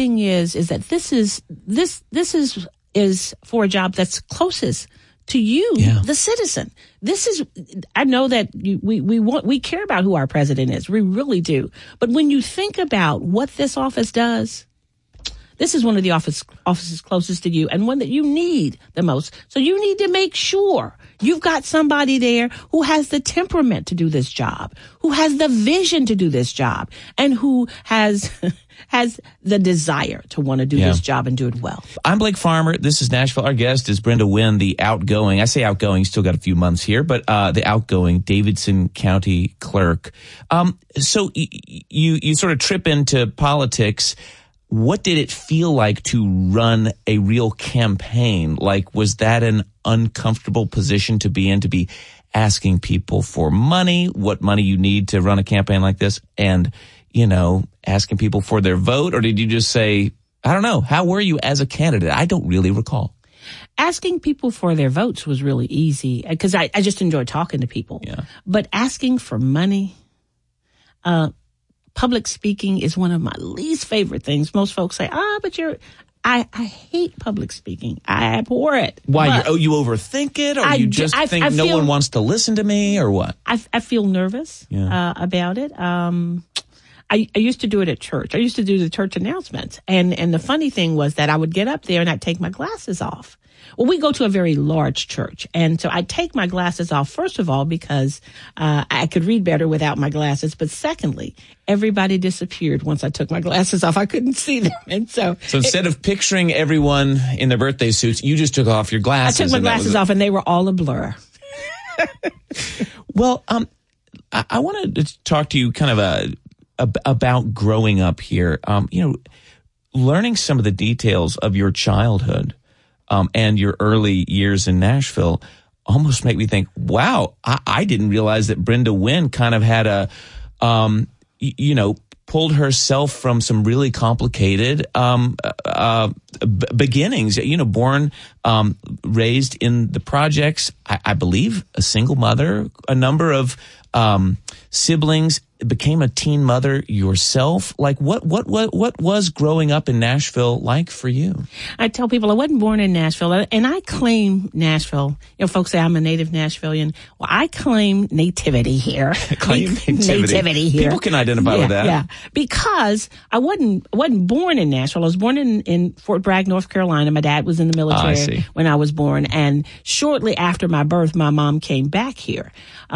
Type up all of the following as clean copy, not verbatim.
thing is that this is for a job that's closest to you, the citizen. I know that we care about who our president is. We really do. But when you think about what this office does, this is one of the offices closest to you and one that you need the most. So you need to make sure you've got somebody there who has the temperament to do this job, who has the vision to do this job, and who has the desire to want to do this job and do it well. I'm Blake Farmer. This is Nashville. Our guest is Brenda Wynn, the outgoing, I say outgoing, still got a few months here, but the outgoing Davidson County clerk. So you sort of trip into politics. What did it feel like to run a real campaign? Like, was that an uncomfortable position to be in, to be asking people for money, what money you need to run a campaign like this, and, asking people for their vote? Or did you just say, I don't know, how were you as a candidate? I don't really recall. Asking people for their votes was really easy because I just enjoy talking to people. Yeah. But asking for money, public speaking is one of my least favorite things. Most folks say, but I hate public speaking. I abhor it. Why? You overthink it, or you just think no one wants to listen to me, or what? I feel nervous about it. I used to do it at church. I used to do the church announcements. And the funny thing was that I would get up there and I'd take my glasses off. Well, we go to a very large church. And so I'd take my glasses off, first of all, because I could read better without my glasses. But secondly, everybody disappeared once I took my glasses off. I couldn't see them. And so instead of picturing everyone in their birthday suits, you just took off your glasses. I took my glasses off and they were all a blur. Well, I wanted to talk to you kind of about growing up here. Learning some of the details of your childhood and your early years in Nashville almost make me think, wow, I didn't realize that Brenda Wynn kind of had pulled herself from some really complicated beginnings. Born, raised in the projects, I believe a single mother, a number of siblings, became a teen mother yourself. Like what was growing up in Nashville like for you? I tell people I wasn't born in Nashville, and I claim Nashville. Folks say I'm a native Nashvilleian. Well, I claim nativity here. Claim nativity here. People can identify with that. Yeah, because I wasn't born in Nashville. I was born in Fort Bragg, North Carolina. My dad was in the military when I was born, and shortly after my birth, my mom came back here.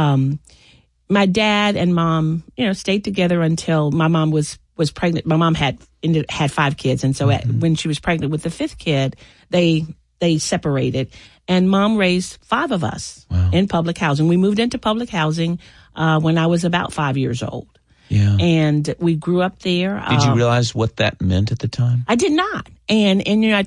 My dad and mom, stayed together until my mom was pregnant. My mom had 5 kids. And so when she was pregnant with the 5th kid, they separated, and mom raised 5 of us in public housing. We moved into public housing, when I was about 5 years old. Yeah. And we grew up there. Did you realize what that meant at the time? I did not. And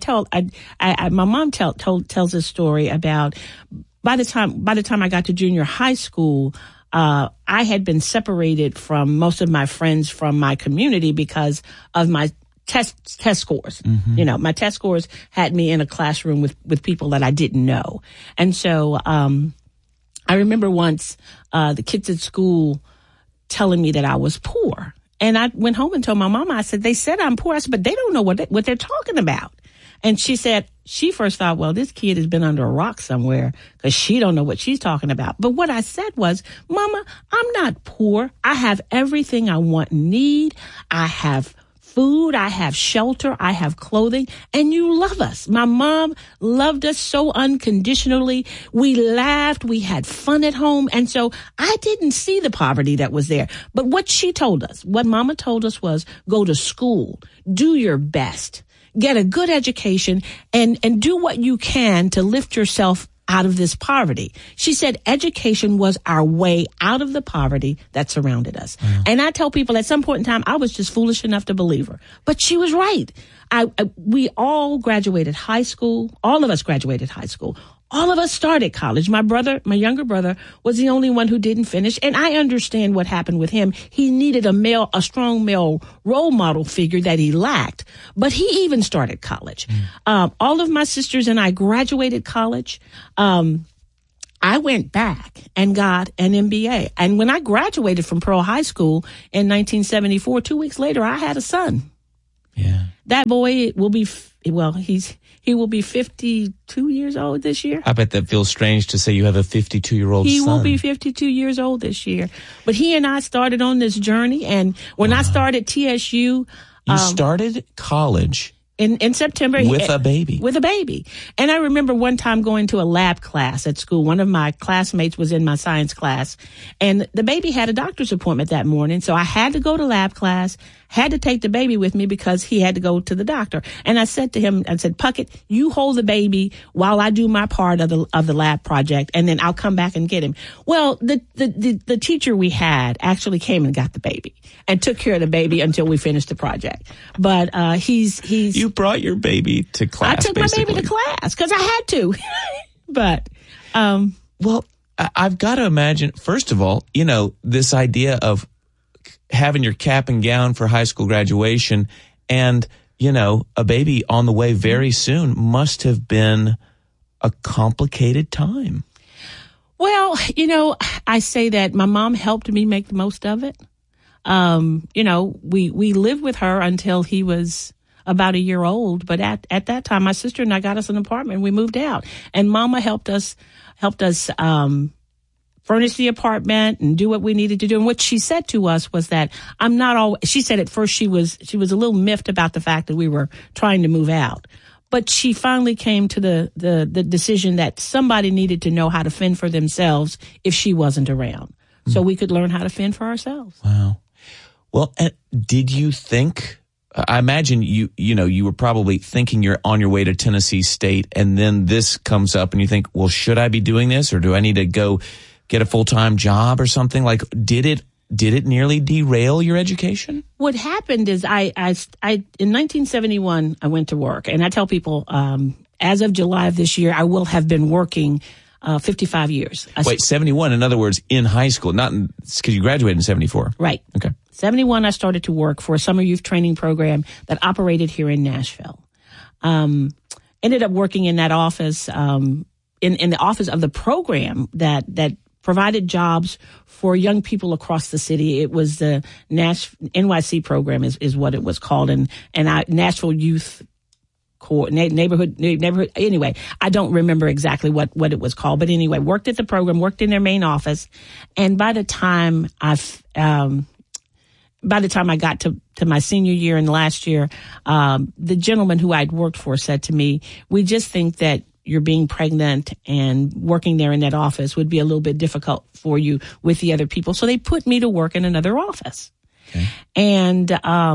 my mom tells a story about by the time I got to junior high school, I had been separated from most of my friends from my community because of my test scores. Mm-hmm. My test scores had me in a classroom with people that I didn't know. And so, I remember once, the kids at school telling me that I was poor. And I went home and told my mama, I said, they said I'm poor. I said, but they don't know what they're talking about. And she said, she first thought, well, this kid has been under a rock somewhere because she don't know what she's talking about. But what I said was, Mama, I'm not poor. I have everything I want and need. I have food. I have shelter. I have clothing. And you love us. My mom loved us so unconditionally. We laughed. We had fun at home. And so I didn't see the poverty that was there. But what she told us, what Mama told us was, go to school, do your best. Get a good education and do what you can to lift yourself out of this poverty. She said education was our way out of the poverty that surrounded us. Mm. And I tell people at some point in time, I was just foolish enough to believe her. But she was right. We all graduated high school. All of us graduated high school. All of us started college. My younger brother, was the only one who didn't finish. And I understand what happened with him. He needed a strong male role model figure that he lacked. But he even started college. All of my sisters and I graduated college. I went back and got an MBA. And when I graduated from Pearl High School in 1974, 2 weeks later, I had a son. Yeah. That boy will be, he will be 52 years old this year. I bet that feels strange to say you have a 52-year-old son. He will be 52 years old this year. But he and I started on this journey. And when I started TSU. You started college. In September. With a baby. With a baby. And I remember one time going to a lab class at school. One of my classmates was in my science class. And the baby had a doctor's appointment that morning. So I had to go to lab class, had to take the baby with me because he had to go to the doctor. And I said to him, I said, Puckett, you hold the baby while I do my part of the lab project, and then I'll come back and get him. Well, the teacher we had actually came and got the baby and took care of the baby until we finished the project. But You brought your baby to class. I took basically. my baby to class because I had to. But well, I've got to imagine, first of all, this idea of having your cap and gown for high school graduation and, a baby on the way very soon must have been a complicated time. Well, I say that my mom helped me make the most of it. We lived with her until he was about a year old. But at that time, my sister and I got us an apartment and we moved out, and Mama helped us furnish the apartment and do what we needed to do. And what she said to us was that she said at first she was a little miffed about the fact that we were trying to move out. But she finally came to the decision that somebody needed to know how to fend for themselves if she wasn't around. So we could learn how to fend for ourselves. Wow. Well, did you think, I imagine you were probably thinking you're on your way to Tennessee State, and then this comes up and you think, well, should I be doing this, or do I need to go get a full-time job or something? Like, did it nearly derail your education? What happened is I in 1971, I went to work, and I tell people, as of July of this year, I will have been working 55 years. Wait, 71, in other words, in high school, not because you graduated in 74. Right. Okay. 71, I started to work for a summer youth training program that operated here in Nashville. Ended up working in that office, in the office of the program that provided jobs for young people across the city. It was the NYC program is what it was called, and Nashville Youth neighborhood. Anyway, I don't remember exactly what it was called, but anyway, worked at the program, worked in their main office. And by the time I got to my senior year and last year, the gentleman who I'd worked for said to me, we just think that you're being pregnant and working there in that office would be a little bit difficult for you with the other people. So they put me to work in another office. Okay. And,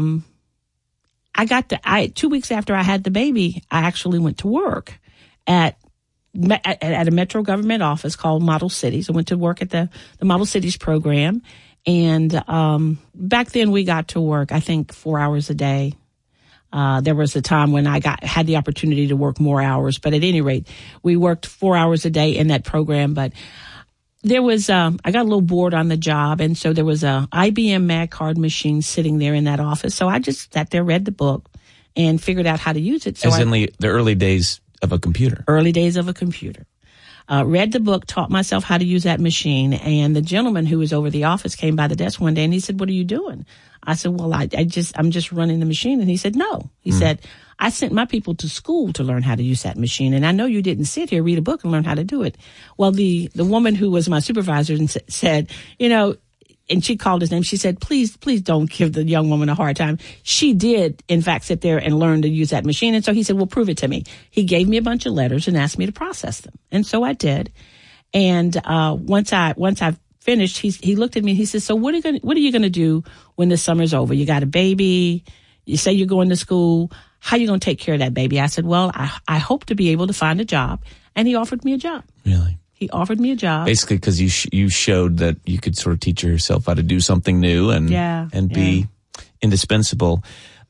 2 weeks after I had the baby, I actually went to work at a Metro government office called Model Cities. I went to work at the Model Cities program. And back then we got to work, I think, 4 hours a day. There was a time when I had the opportunity to work more hours, but at any rate, we worked 4 hours a day in that program. But there was, I got a little bored on the job, and so there was a IBM Mag Card machine sitting there in that office. So I just sat there, read the book, and figured out how to use it. So in the early days of a computer. Early days of a computer. Read the book, taught myself how to use that machine, and the gentleman who was over the office came by the desk one day and he said, "What are you doing?" I said, "Well, I'm just running the machine." And he said, "No." He said, "I sent my people to school to learn how to use that machine, and I know you didn't sit here, read a book, and learn how to do it." Well, the woman who was my supervisor said, and she called his name. She said, please don't give the young woman a hard time. She did, in fact, sit there and learn to use that machine. And so he said, "Well, prove it to me." He gave me a bunch of letters and asked me to process them. And so I did. And once I finished, he looked at me and he said, "So what are you going to do when the summer's over? You got a baby. You say you're going to school. How are you going to take care of that baby?" I said, "Well, I hope to be able to find a job." And he offered me a job. Really? He offered me a job. Basically, because you showed that you could sort of teach yourself how to do something new and be indispensable.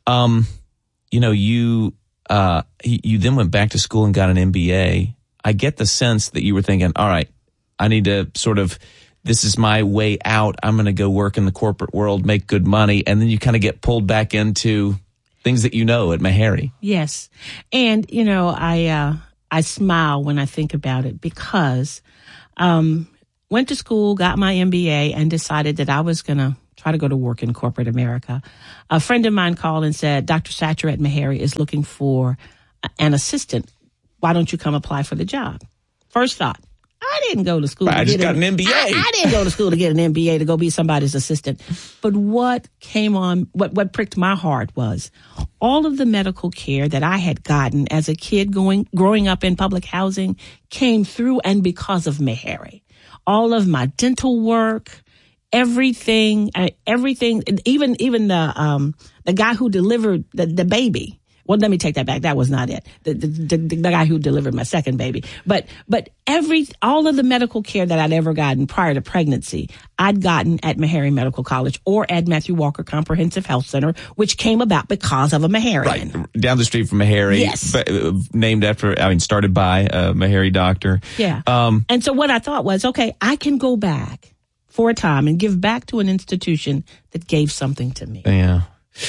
You then went back to school and got an MBA. I get the sense that you were thinking, all right, I need to this is my way out. I'm going to go work in the corporate world, make good money. And then you kind of get pulled back into things that at Meharry. Yes. And, I smile when I think about it because went to school, got my MBA, and decided that I was going to try to go to work in corporate America. A friend of mine called and said, Dr. Satcher at Meharry is looking for an assistant. Why don't you come apply for the job? First thought, I didn't go to school. I just got an MBA. I didn't go to school to get an MBA to go be somebody's assistant. But what pricked my heart was all of the medical care that I had gotten as a kid growing up in public housing came through and because of Meharry. All of my dental work, everything, even the guy who delivered the baby. Well, let me take that back. That was not it. The guy who delivered my second baby. But all of the medical care that I'd ever gotten prior to pregnancy, I'd gotten at Meharry Medical College or at Matthew Walker Comprehensive Health Center, which came about because of a Meharryan. Right. Down the street from Meharry. Yes. Started by a Meharry doctor. Yeah. And so what I thought was, okay, I can go back for a time and give back to an institution that gave something to me. Yeah.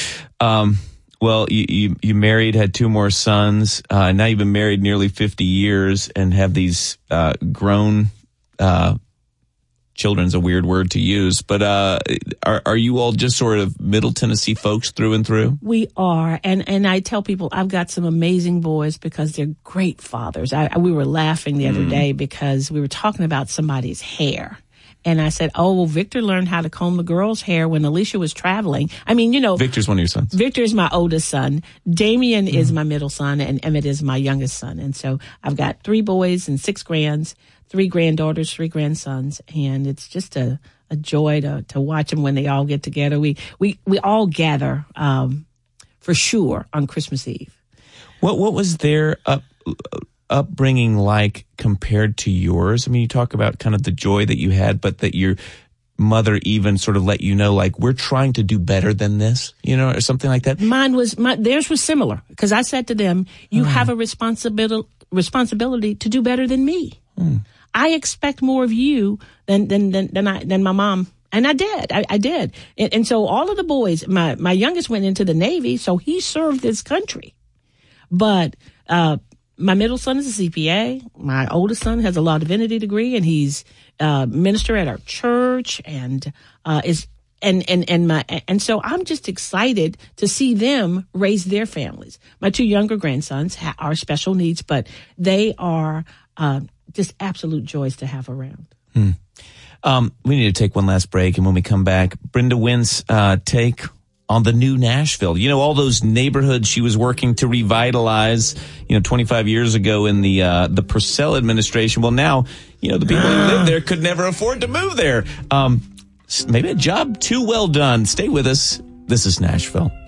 Well, you married, had 2 more sons. Now you've been married nearly 50 years and have these grown children's a weird word to use, but are you all just sort of Middle Tennessee folks through and through? We are, and I tell people I've got some amazing boys because they're great fathers. We were laughing the other day because we were talking about somebody's hair. And I said, well, Victor learned how to comb the girls' hair when Alicia was traveling. I mean, Victor's one of your sons. Victor is my oldest son. Damien is my middle son, and Emmett is my youngest son. And so I've got 3 boys and 6 grands, 3 granddaughters, 3 grandsons. And it's just a joy to watch them when they all get together. We all gather, for sure on Christmas Eve. What was their upbringing like compared to yours? I mean, you talk about kind of the joy that you had, but that your mother even sort of let you know, like, we're trying to do better than this, or something like that. Theirs was similar because I said to them, you have a responsibility to do better than me. I expect more of you than my mom. And I did. I did. And so all of the boys, my youngest went into the Navy, so he served this country. But, my middle son is a CPA. My oldest son has a law divinity degree, and he's minister at our church, and so I'm just excited to see them raise their families. My 2 younger grandsons are special needs, but they are just absolute joys to have around. We need to take one last break, and when we come back, Brenda Wynn's take on the new Nashville. All those neighborhoods she was working to revitalize, 25 years ago in the Purcell administration. Well, now, the people who live there could never afford to move there. Maybe a job too well done. Stay with us. This is Nashville.